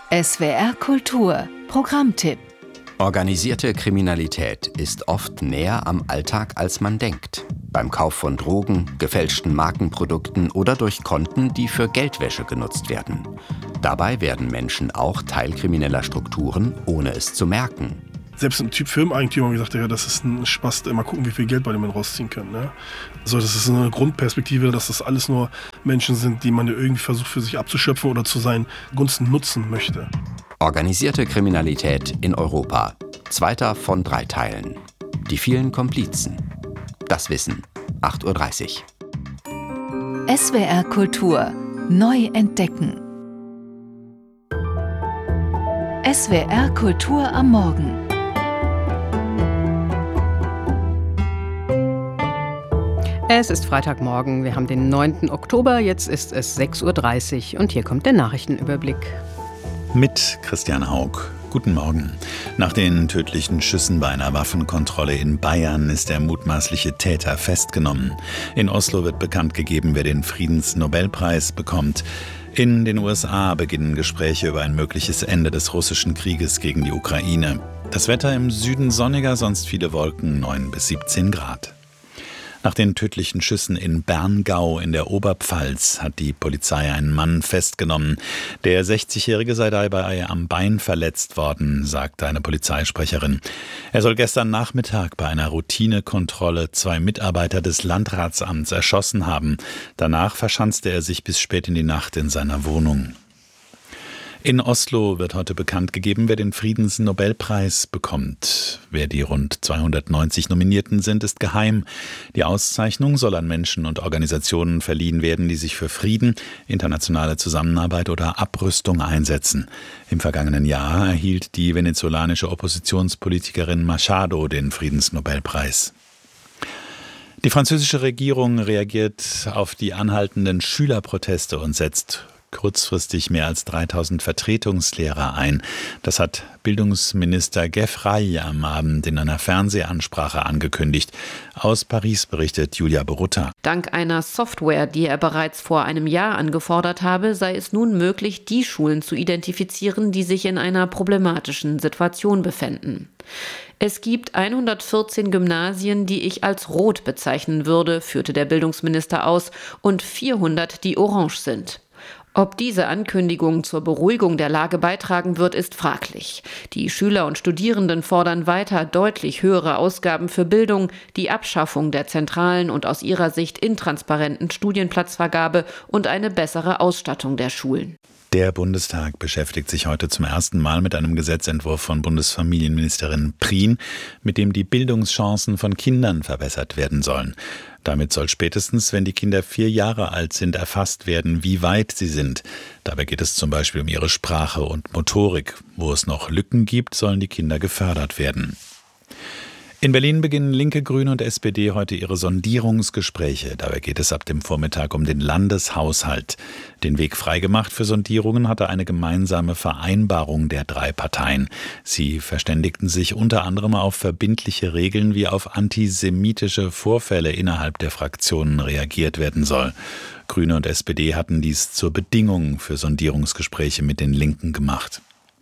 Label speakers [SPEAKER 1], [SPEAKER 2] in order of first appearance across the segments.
[SPEAKER 1] SWR Kultur Programmtipp.
[SPEAKER 2] Organisierte Kriminalität ist oft näher am Alltag, als man denkt. Beim Kauf von Drogen, gefälschten Markenprodukten oder durch Konten, die für Geldwäsche genutzt werden. Dabei werden Menschen auch Teil krimineller Strukturen, ohne es zu merken.
[SPEAKER 3] Selbst ein Typ Firmeneigentümer gesagt, ja, das ist ein Spaß, mal gucken, wie viel Geld bei dem man rausziehen können. Ne? So, das ist eine Grundperspektive, dass das alles nur Menschen sind, die man irgendwie versucht für sich abzuschöpfen oder zu seinen Gunsten nutzen möchte.
[SPEAKER 2] Organisierte Kriminalität in Europa. 2. von 3 Teilen. Die vielen Komplizen. Das Wissen. 8:30 Uhr.
[SPEAKER 1] SWR Kultur. Neu entdecken. SWR Kultur am Morgen.
[SPEAKER 4] Es ist Freitagmorgen, wir haben den 9. Oktober, jetzt ist es 6:30 Uhr und hier kommt der Nachrichtenüberblick.
[SPEAKER 5] Mit Christian Haug. Guten Morgen. Nach den tödlichen Schüssen bei einer Waffenkontrolle in Bayern ist der mutmaßliche Täter festgenommen. In Oslo wird bekannt gegeben, wer den Friedensnobelpreis bekommt. In den USA beginnen Gespräche über ein mögliches Ende des russischen Krieges gegen die Ukraine. Das Wetter im Süden sonniger, sonst viele Wolken, 9 bis 17 Grad. Nach den tödlichen Schüssen in Berngau in der Oberpfalz hat die Polizei einen Mann festgenommen. Der 60-Jährige sei dabei am Bein verletzt worden, sagt eine Polizeisprecherin. Er soll gestern Nachmittag bei einer Routinekontrolle 2 Mitarbeiter des Landratsamts erschossen haben. Danach verschanzte er sich bis spät in die Nacht in seiner Wohnung. In Oslo wird heute bekannt gegeben, wer den Friedensnobelpreis bekommt. Wer die rund 290 Nominierten sind, ist geheim. Die Auszeichnung soll an Menschen und Organisationen verliehen werden, die sich für Frieden, internationale Zusammenarbeit oder Abrüstung einsetzen. Im vergangenen Jahr erhielt die venezolanische Oppositionspolitikerin Machado den Friedensnobelpreis. Die französische Regierung reagiert auf die anhaltenden Schülerproteste und setzt kurzfristig mehr als 3000 Vertretungslehrer ein. Das hat Bildungsminister Gueffray am Abend in einer Fernsehansprache angekündigt. Aus Paris berichtet Julia Borutta.
[SPEAKER 6] Dank einer Software, die er bereits vor einem Jahr angefordert habe, sei es nun möglich, die Schulen zu identifizieren, die sich in einer problematischen Situation befänden. Es gibt 114 Gymnasien, die ich als rot bezeichnen würde, führte der Bildungsminister aus, und 400, die orange sind. Ob diese Ankündigung zur Beruhigung der Lage beitragen wird, ist fraglich. Die Schüler und Studierenden fordern weiter deutlich höhere Ausgaben für Bildung, die Abschaffung der zentralen und aus ihrer Sicht intransparenten Studienplatzvergabe und eine bessere Ausstattung der Schulen.
[SPEAKER 5] Der Bundestag beschäftigt sich heute zum ersten Mal mit einem Gesetzentwurf von Bundesfamilienministerin Prien, mit dem die Bildungschancen von Kindern verbessert werden sollen. Damit soll spätestens, wenn die Kinder 4 Jahre alt sind, erfasst werden, wie weit sie sind. Dabei geht es zum Beispiel um ihre Sprache und Motorik. Wo es noch Lücken gibt, sollen die Kinder gefördert werden. In Berlin beginnen Linke, Grüne und SPD heute ihre Sondierungsgespräche. Dabei geht es ab dem Vormittag um den Landeshaushalt. Den Weg freigemacht für Sondierungen hatte eine gemeinsame Vereinbarung der 3 Parteien. Sie verständigten sich unter anderem auf verbindliche Regeln, wie auf antisemitische Vorfälle innerhalb der Fraktionen reagiert werden soll. Grüne und SPD hatten dies zur Bedingung für Sondierungsgespräche mit den Linken gemacht.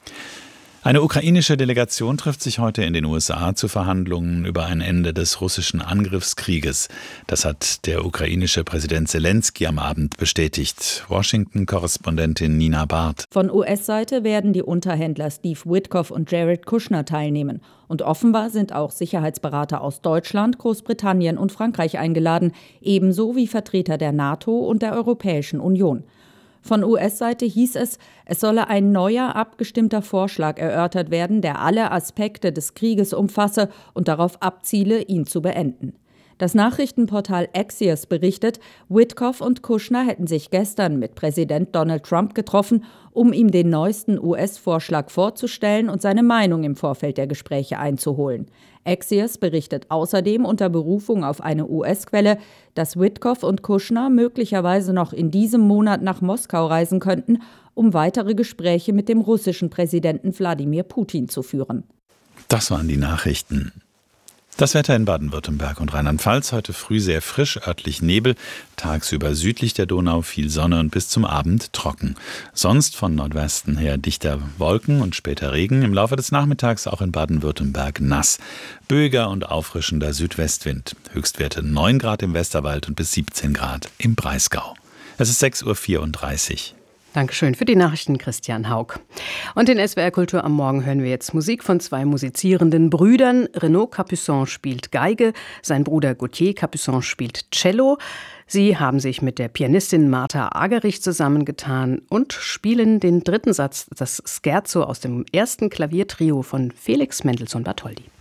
[SPEAKER 5] Eine ukrainische Delegation trifft sich heute in den USA zu Verhandlungen über ein Ende des russischen Angriffskrieges. Das hat der ukrainische Präsident Selenskyj am Abend bestätigt. Washington-Korrespondentin Nina Barth.
[SPEAKER 7] Von US-Seite werden die Unterhändler Steve Witkoff und Jared Kushner teilnehmen. Und offenbar sind auch Sicherheitsberater aus Deutschland, Großbritannien und Frankreich eingeladen, ebenso wie Vertreter der NATO und der Europäischen Union. Von US-Seite hieß es, es solle ein neuer, abgestimmter Vorschlag erörtert werden, der alle Aspekte des Krieges umfasse und darauf abziele, ihn zu beenden. Das Nachrichtenportal Axios berichtet, Witkoff und Kushner hätten sich gestern mit Präsident Donald Trump getroffen, um ihm den neuesten US-Vorschlag vorzustellen und seine Meinung im Vorfeld der Gespräche einzuholen. Axios berichtet außerdem unter Berufung auf eine US-Quelle, dass Witkoff und Kushner möglicherweise noch in diesem Monat nach Moskau reisen könnten, um weitere Gespräche mit dem russischen Präsidenten Wladimir Putin zu führen.
[SPEAKER 5] Das waren die Nachrichten. Das Wetter in Baden-Württemberg und Rheinland-Pfalz heute früh sehr frisch, örtlich Nebel, tagsüber südlich der Donau viel Sonne und bis zum Abend trocken. Sonst von Nordwesten her dichter Wolken und später Regen, im Laufe des Nachmittags auch in Baden-Württemberg nass. Böiger und auffrischender Südwestwind, Höchstwerte 9 Grad im Westerwald und bis 17 Grad im Breisgau. Es ist 6.34 Uhr.
[SPEAKER 4] Dankeschön für die Nachrichten, Christian Haug. Und in SWR Kultur am Morgen hören wir jetzt Musik von 2 musizierenden Brüdern. Renaud Capuçon spielt Geige, sein Bruder Gauthier Capuçon spielt Cello. Sie haben sich mit der Pianistin Martha Agerich zusammengetan und spielen den 3. Satz, das Scherzo aus dem 1. Klaviertrio von Felix Mendelssohn Bartholdy.